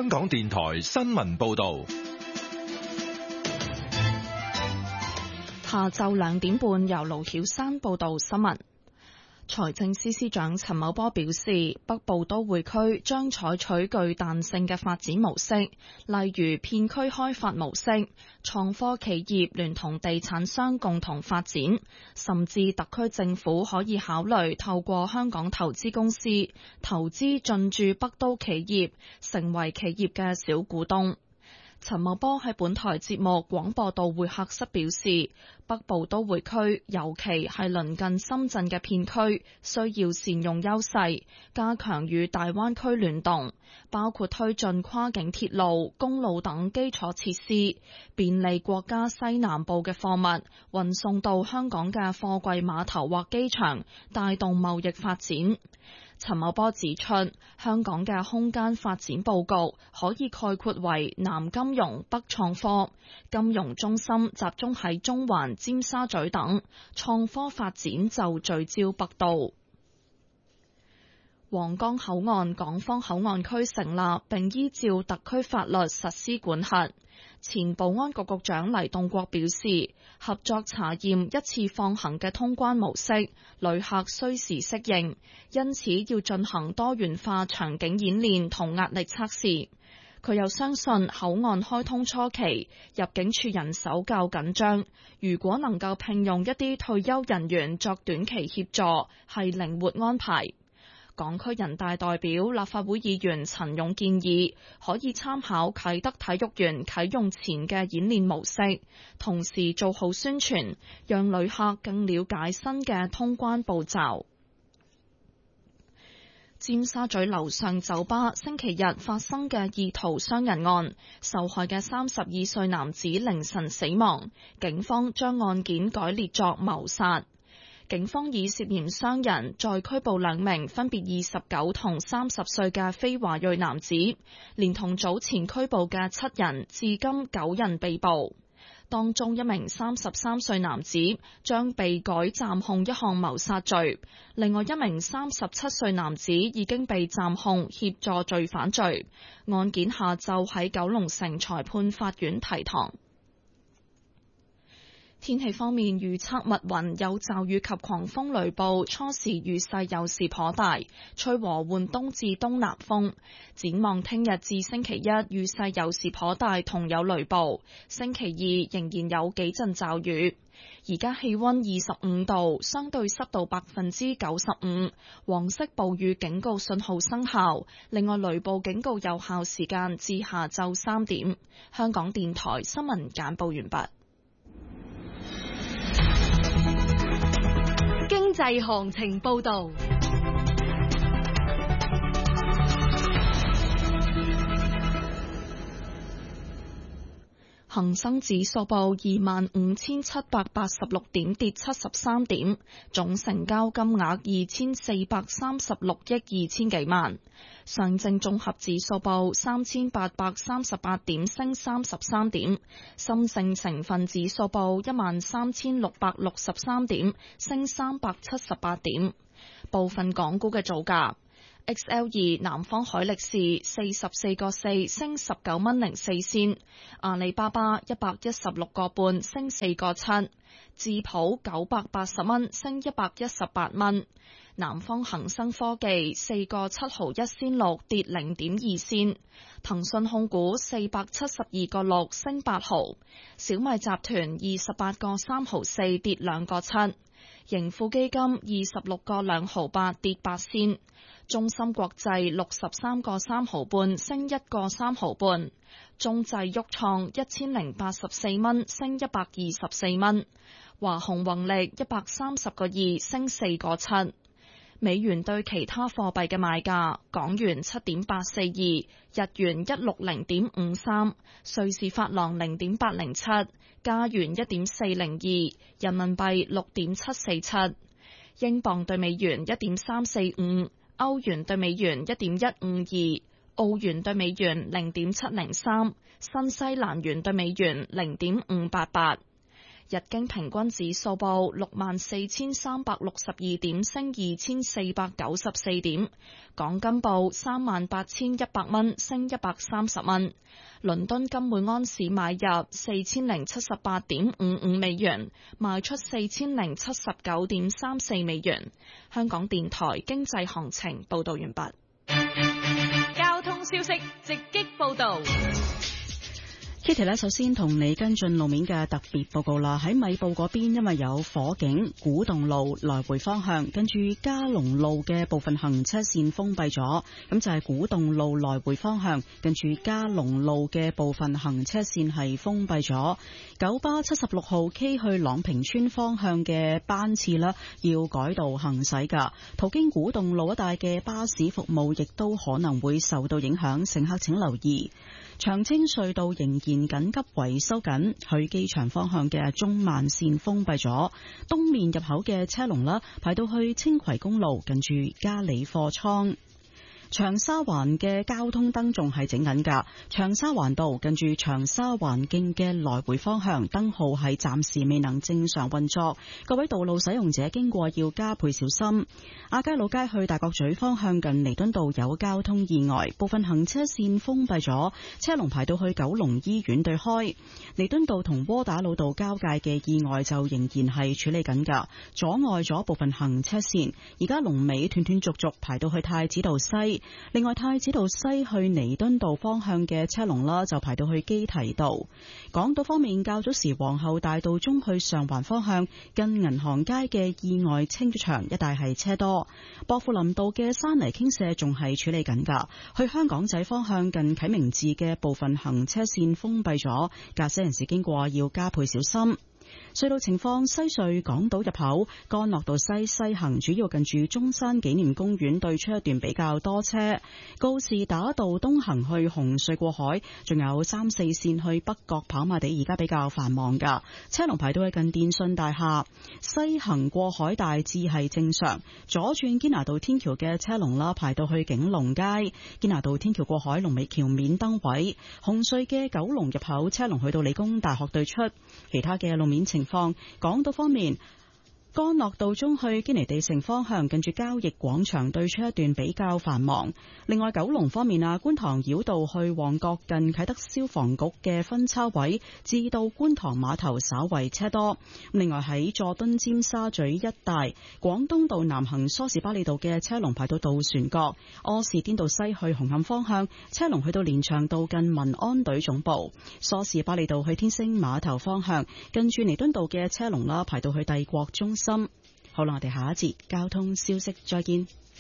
香港電台新聞報道。 下晝2點半，由盧曉珊報道新聞。財政司司長陳茂波表示，北部都會區將採取具彈性嘅發展模式，例如片區開發模式，創科企業聯同地產商共同發展，甚至特區政府可以考慮透過香港投資公司投資進駐北都企業，成為企業嘅小股東。陳茂波喺本台節目廣播道會客室表示，北部都會區尤其係鄰近深圳嘅片區，需要善用優勢，加強與大灣區聯動，包括推進跨境鐵路、公路等基礎設施，便利國家西南部嘅貨物運送到香港嘅貨櫃碼頭或機場，帶動貿易發展。陳茂波指出，香港嘅空間發展佈局可以概括為南金融、北創科，金融中心集中喺中環、尖沙咀等，創科發展就聚焦北都。皇崗口岸港方口岸區成立並依照特區法律實施管轄。前保安局局長黎棟國表示，合作查驗一次放行嘅通關模式，旅客需時適應，因此要進行多元化場景演練同壓力測試。佢又相信口岸開通初期，入境處人手較緊張，如果能夠聘用一啲退休人員作短期協助，係靈活安排。港區人大代表、立法會議員陳勇建議，可以參考啟德體育園啟用前嘅演練模式，同時做好宣傳，讓旅客更了解新嘅通關步驟。尖沙咀樓上酒吧星期日發生嘅意圖傷人案，受害嘅32歲男子凌晨死亡，警方將案件改列作謀殺。警方以涉嫌傷人再拘捕2名分別29同30歲嘅非華裔男子，連同早前拘捕嘅7人，至今9人被捕。當中一名33歲男子將被改暫控一項謀殺罪，另外一名37歲男子已經被暫控協助罪犯罪。案件下晝喺九龍城裁判法院提堂。天氣方面，預測密雲有驟雨及狂風雷暴，初時雨勢有時頗大，吹和緩東至東南風。展望聽日至星期一，雨勢有時頗大，同有雷暴。星期二仍然有幾陣驟雨。而家氣溫25度，相對濕度95%，黃色暴雨警告信號生效。另外，雷暴警告有效時間至下晝3點。香港電台新聞簡報完畢。 經濟行情報道。 恒生指數報25,786點，跌73點，總成交金額2436億2千幾萬。上證綜合指數報3838點，升33點。深證成分指數報13663點，升378點。部分港股嘅造價。XL2 南方海力士44個4升19蚊04仙，阿里巴巴116個半升4個7，智普980蚊升118蚊，南方恒生科技4個7毫1仙6跌0.2仙，騰訊控股472個6升8毫，小米集團28個3毫4跌2個7，盈富基金26個2毫8跌8仙。中芯國際63個3毫半升1個3毫半，中製旭創1084蚊升124蚊，華虹宏力130個2升4個7。美元對其他貨幣嘅賣價：港元7.842，日元160.53，瑞士法郎0.807，加元1.402，人民幣6.747，英鎊對美元1.345。歐元對美元1.152，澳元對美元0.703，新西蘭元對美元0.588。 日經平均指數報64,362點，升2,494點。港金報38,100蚊，升130蚊。倫敦金每安士買入4078.55美元，賣出4079.34美元。香港電台經濟行情報道完畢。 交通消息直擊報道。 Kitty 呢，首先同你跟進路面嘅特別報告啦。喺米埔嗰邊，因為有火警，古洞路來回方向跟住嘉龍路嘅部分行車線封閉咗，咁就係古洞路來回方向跟住嘉龍路嘅部分行車線係封閉咗。九巴76號 K 去朗屏村方向嘅班次呢，要改道行駛噶，途經古洞路一帶嘅巴士服務亦都可能會受到影響，乘客請留意。長青隧道仍然緊急維修緊，去機場方向嘅中慢線封閉咗，東面入口嘅車龍啦，排到去青葵公路近住嘉里貨倉。長沙灣嘅交通燈仲係整緊㗎，長沙灣道近住長沙灣徑嘅來回方向燈號係暫時未能正常運作，各位道路使用者經過要加倍小心。亞皆老街去大角咀方向近彌敦道有交通意外，部分行車線封閉咗，車龍排到去九龍醫院對開。彌敦道同窩打老道交界嘅意外就仍然係處理緊㗎，阻礙咗部分行車線，而家龍尾斷斷續續排到去太子道西。另外，太子道西去彌敦道方向嘅車龍啦，就排到去基堤道。港島方面，較早時皇后大道中去上環方向近銀行街嘅意外清咗場，一帶係車多。薄扶林道嘅山泥傾瀉仲係處理緊㗎，去香港仔方向近啟明寺嘅部分行車線封閉咗，駕駛人士經過要加倍小心。隧道情況：西隧港島入口干諾道西西行，主要近住中山紀念公園對出一段比較多車；告士打道東行去紅隧過海，仲有3、4線去北角跑馬地，而家比較繁忙噶，車龍排到去近電訊大廈。西行過海大致係正常，左轉堅拿道天橋嘅車龍啦，排到去景隆街。堅拿道天橋過海龍尾橋面燈位，紅隧嘅九龍入口車龍去到理工大學對出。其他嘅路面情況，港島方面，干諾道中去堅尼地城方向近住交易廣場對出一段比較繁忙。另外九龍方面觀塘繞道去旺角近啟德消防局嘅分叉位至到觀塘碼頭稍為車多。另外喺佐敦尖沙咀一帶，廣東道南行梳士巴利道嘅車龍排到渡船角，柯士甸道西去紅磡方向車龍去到連翔道近民安隊總部。梳士巴利道去天星碼頭方向近住彌敦道嘅車龍啦，排到去帝國中心。好啦，我哋下一節交通消息再見。